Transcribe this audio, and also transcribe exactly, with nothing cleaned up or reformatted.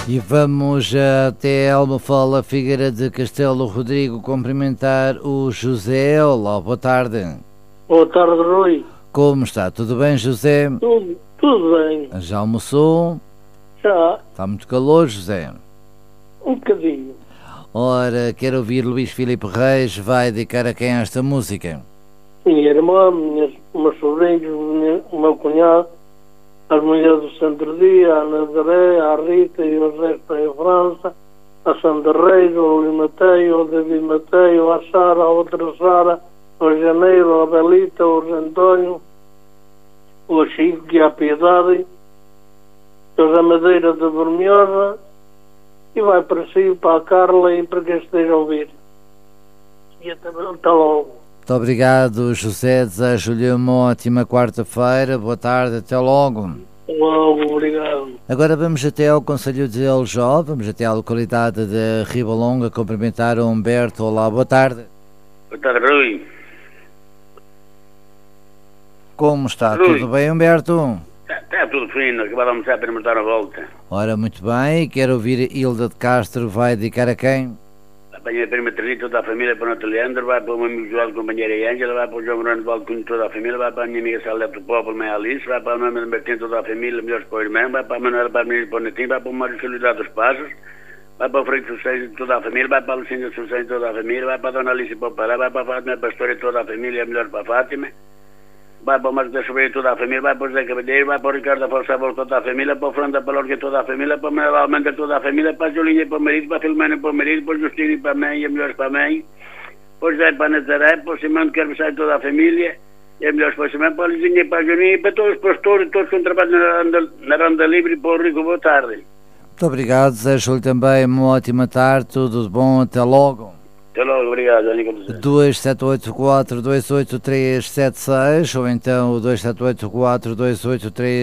E vamos até Almofala, Figueira de Castelo Rodrigo, cumprimentar o José. Olá, boa tarde. Boa tarde, Rui. Como está? Tudo bem, José? Tudo, tudo bem. Já almoçou? Já, Está muito calor, José? um bocadinho. Ora, quero ouvir Luís Filipe Reis. Vai dedicar a quem esta música? Minha irmã, minhas, meus sobrinhos, minha- o meu cunhado, as mulheres do Centro Dia, a Ana Deré, a Rita e o Zé que está em França, a Sandra Reis, o Luís Mateio, o David Mateio, a Sara, a outra Sara, o Janeiro, a Belita, o José António, o Chico e a Piedade, o José Madeira de Bermiosa, e vai para si, para a Carla e para quem esteja a ouvir. E até, até logo. Muito obrigado, José. Desejo-lhe uma ótima quarta-feira. Boa tarde, até logo. Logo, obrigado. Agora vamos até ao Conselho de Aljó, vamos até à localidade de Ribalonga, cumprimentar o Humberto. Olá, boa tarde. Boa tarde, Rui. Como está? Rui. Tudo bem, Humberto? Está tá tudo fino, acabado de almoçar para me dar a volta. Ora, muito bem. Quero ouvir Hilda de Castro. Vai dedicar a quem? Apanhei a prima Teresa, toda a família, para o Neto Leandro, vai para o meu amigo João, companheira Ângela, vai para o João Bruno Valcunho, toda a família, vai para a minha amiga Salete do Povo, mãe Alice, vai para a Manuel Martins, toda a família, melhores para o irmão, vai para a Manuela, para a menina, para o Netinho, vai para o Mário Solidariedade dos Passos, vai para o Freire Sucesso, toda a família, vai para a Lucinda Sucesso, toda a família, vai para a Dona Alice, para o Pará, vai para a Fátima Pastora, toda a família, melhor para a Fátima. Vai para o Marcos da Sobreira, toda a família, vai para o José Cavalheiro, vai para o Ricardo Afonso Abel, toda a família, para o Fernando da Palorga, toda a família, para o Manuel Almenda, toda a família, para a Julinha, para o marido, para a Filomena, para o marido, para o Justino, para a mãe, e a melhores para a mãe, para o José, para a Nazaré, para o Simão de Carvalho, toda a família, e a melhores para o Simão, para a Lizinha, para a Juninha, e para todos os pastores, todos que trabalham na Randa, na Randa Livre, para o Rico, boa tarde. Muito obrigado. Desejo-lhe também uma ótima tarde. Tudo de bom. Até logo. Até logo, obrigado. dois sete oito quatro, dois oito três sete seis ou então o dois sete oito quatro, dois oito três